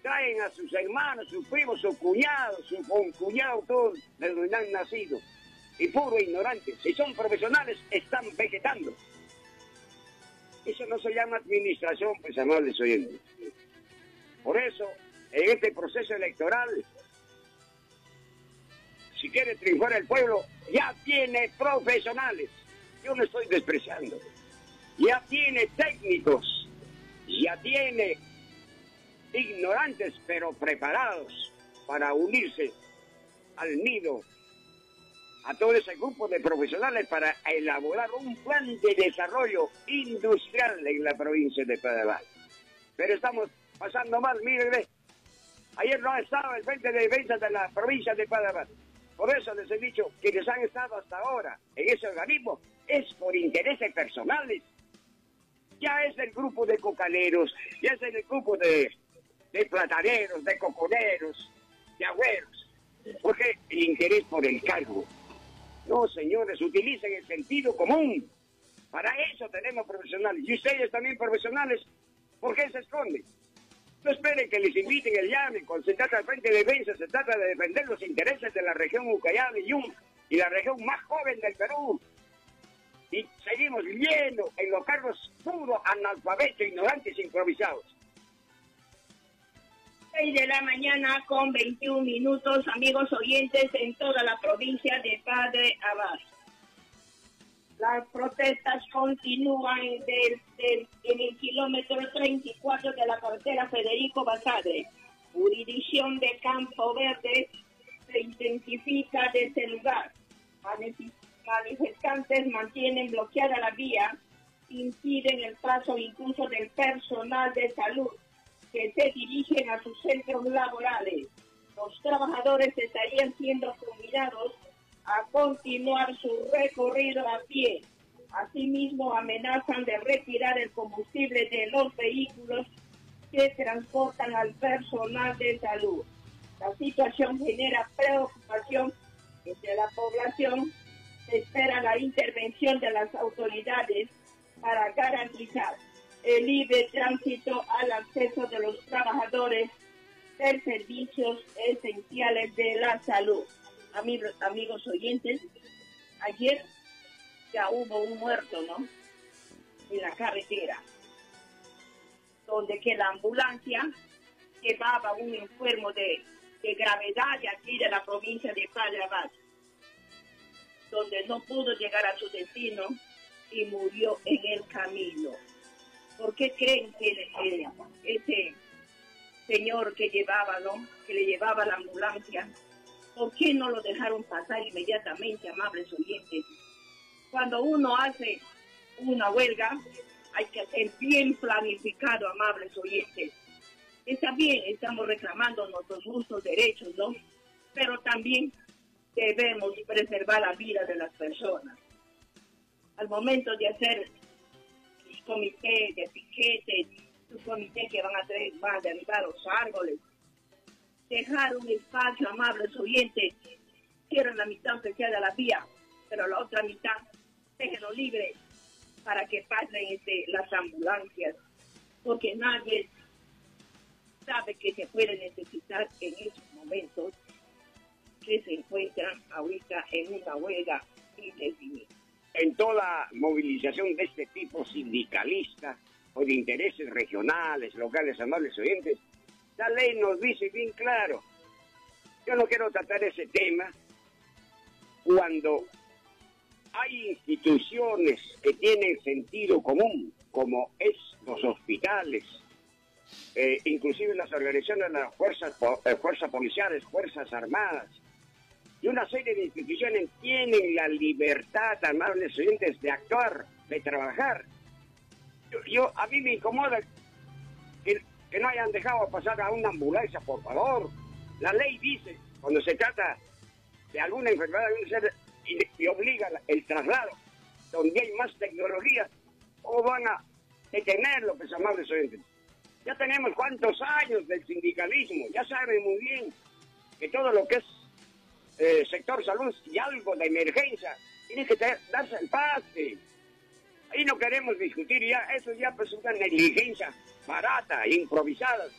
traen a sus hermanos, sus primos, sus cuñados, sus concuñados, todos de donde han nacido. Y puro ignorantes. Si son profesionales, están vegetando. Eso no se llama administración, pues, amables oyentes. Por eso, en este proceso electoral, si quiere triunfar el pueblo, ya tiene profesionales. Yo no estoy despreciando. Ya tiene técnicos, ya tiene ignorantes, pero preparados para unirse al nido, a todo ese grupo de profesionales para elaborar un plan de desarrollo industrial en la provincia de Padre. Pero estamos pasando mal, miren, ayer no ha estado el frente de defensa de la provincia de Padre. Por eso les he dicho, quienes han estado hasta ahora en ese organismo es por intereses personales. Ya es el grupo de cocaleros, ya es el grupo de plataneros, de coconeros, de agüeros, porque el interés por el cargo. No, señores, utilicen el sentido común. Para eso tenemos profesionales. Y ustedes también profesionales, ¿por qué se esconden? No esperen que les inviten el llame. Cuando se trata de frente de defensa, se trata de defender los intereses de la región Ucayali y la región más joven del Perú. Y seguimos llenos en los cargos puros, analfabetos, ignorantes, improvisados. 6 de la mañana con 21 minutos, amigos oyentes, en toda la provincia de Padre Abad. Las protestas continúan en el kilómetro 34 de la carretera Federico Basadre, jurisdicción de Campo Verde. Se intensifica desde el lugar. Manifestantes mantienen bloqueada la vía, impiden el paso incluso del personal de salud que se dirigen a sus centros laborales. Los trabajadores estarían siendo convidados a continuar su recorrido a pie. Asimismo, amenazan de retirar el combustible de los vehículos que transportan al personal de salud. La situación genera preocupación entre la población. Se espera la intervención de las autoridades para garantizar el libre tránsito al acceso de los trabajadores de servicios esenciales de la salud. Amigos oyentes, ayer ya hubo un muerto, ¿no?, en la carretera, donde que la ambulancia llevaba un enfermo de gravedad de aquí de la provincia de Padre Abad, donde no pudo llegar a su destino y murió en el camino. ¿Por qué creen que ese señor que llevaba, ¿no?, que le llevaba la ambulancia, por qué no lo dejaron pasar inmediatamente, amables oyentes? Cuando uno hace una huelga, hay que hacer bien planificado, amables oyentes. Está bien, estamos reclamando nuestros justos derechos, ¿no?, pero también debemos preservar la vida de las personas. Al momento de hacer sus comités de piquete, sus comités que van a derribar los árboles, dejar un espacio, amables oyentes, cierren la mitad que sea de la vía, pero la otra mitad déjenlo libre para que pasen las ambulancias, porque nadie sabe que se puede necesitar en esos momentos que se encuentran ahorita en una huelga indefinida. En toda movilización de este tipo sindicalista o de intereses regionales, locales, amables oyentes, la ley nos dice bien claro. Yo no quiero tratar ese tema cuando hay instituciones que tienen sentido común, como es los hospitales, inclusive las organizaciones de las fuerzas policiales, fuerzas armadas, y una serie de instituciones tienen la libertad, amables oyentes, de actuar, de trabajar. A mí me incomoda que no hayan dejado pasar a una ambulancia, por favor. La ley dice, cuando se trata de alguna enfermedad de un ser y obliga el traslado, donde hay más tecnología, o van a detenerlo, pues, amables oyentes. Ya tenemos cuántos años del sindicalismo, ya saben muy bien que todo lo que es sector salud y algo de emergencia tiene que darse el pase. Ahí no queremos discutir ya, eso ya pues es una negligencia barata, improvisada.